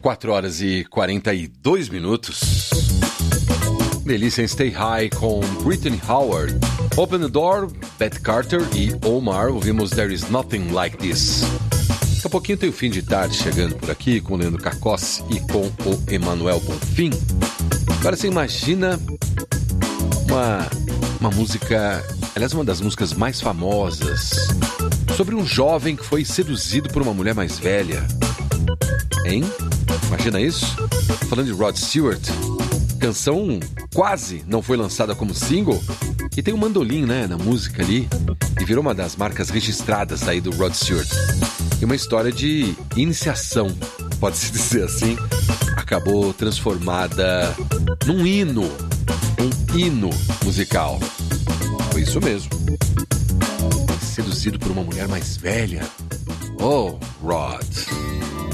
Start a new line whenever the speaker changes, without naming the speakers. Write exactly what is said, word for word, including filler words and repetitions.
quatro horas e quarenta e dois minutos. Delícia em Stay High com Brittany Howard. Open the Door, Beth Carter e Omar. Ouvimos There Is Nothing Like This. Daqui a pouquinho tem o fim de tarde chegando por aqui com o Leandro Carcossi e com o Emanuel Bonfim. Agora você imagina uma, uma música, aliás, uma das músicas mais famosas, sobre um jovem que foi seduzido por uma mulher mais velha. Hein? Imagina isso? Falando de Rod Stewart, canção quase não foi lançada como single e tem um mandolim, né, na música ali e virou uma das marcas registradas aí do Rod Stewart. E uma história de iniciação, pode-se dizer assim, acabou transformada num hino, um hino musical. Foi isso mesmo. Seduzido por uma mulher mais velha. Oh, Rod.